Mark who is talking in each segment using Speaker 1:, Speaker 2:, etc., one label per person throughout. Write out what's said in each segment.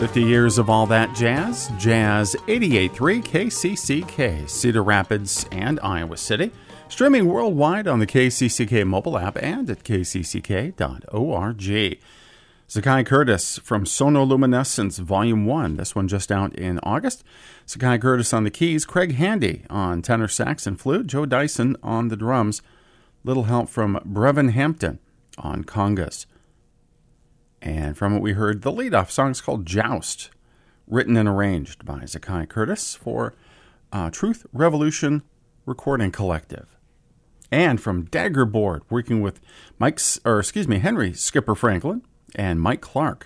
Speaker 1: 50 years of all that jazz. Jazz 88.3 KCCK, Cedar Rapids and Iowa City. Streaming worldwide on the KCCK mobile app and at kcck.org. Zakai Curtis from Sonoluminescence Volume 1. This one just out in August. Zakai Curtis on the keys. Craig Handy on tenor sax and flute. Joe Dyson on the drums. Little help from Brevin Hampton on congas. And from it we heard the lead-off song is called Joust, written and arranged by Zakai Curtis for Truth Revolution Recording Collective. And from Daggerboard, working with Henry Skipper Franklin and Mike Clark.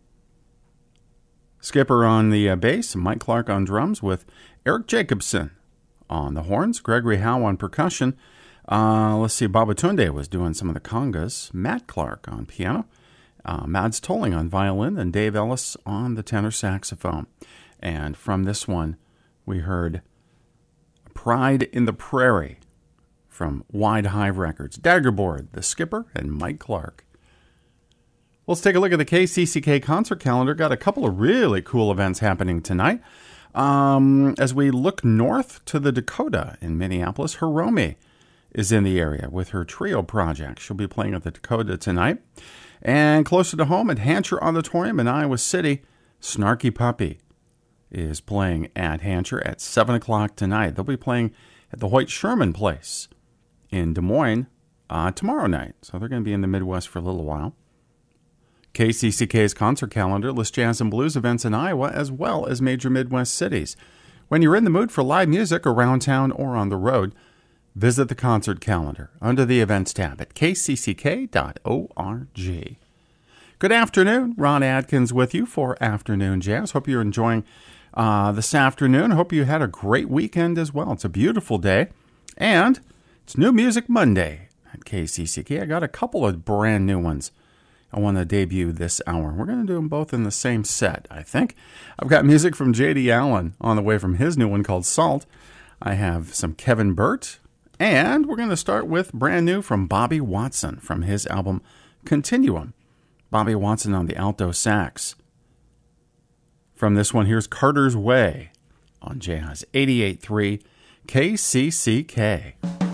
Speaker 1: Skipper on the bass, Mike Clark on drums, with Eric Jacobson on the horns, Gregory Howe on percussion. Babatunde was doing some of the congas, Matt Clark on piano, Mads Tolling on violin, and Dave Ellis on the tenor saxophone. And from this one, we heard Pride in the Prairie from Wide Hive Records. Daggerboard, the Skipper, and Mike Clark. Let's take a look at the KCCK concert calendar. Got a couple of really cool events happening tonight. As we look north to the Dakota in Minneapolis, Hiromi is in the area with her trio project. She'll be playing at the Dakota tonight. And closer to home at Hancher Auditorium in Iowa City, Snarky Puppy is playing at Hancher at 7 o'clock tonight. They'll be playing at the Hoyt Sherman Place in Des Moines tomorrow night. So they're going to be in the Midwest for a little while. KCCK's concert calendar lists jazz and blues events in Iowa as well as major Midwest cities. When you're in the mood for live music around town or on the road, visit the concert calendar under the events tab at kcck.org. Good afternoon. Ron Adkins with you for Afternoon Jazz. Hope you're enjoying this afternoon. Hope you had a great weekend as well. It's a beautiful day, and it's New Music Monday at KCCK. I got a couple of brand new ones I want to debut this hour. We're going to do them both in the same set, I think. I've got music from J.D. Allen on the way from his new one called Salt. I have some Kevin Burt. And we're going to start with brand new from Bobby Watson from his album Continuum. Bobby Watson on the alto sax. From this one, here's Carter's Way on Jazz 88.3 KCCK.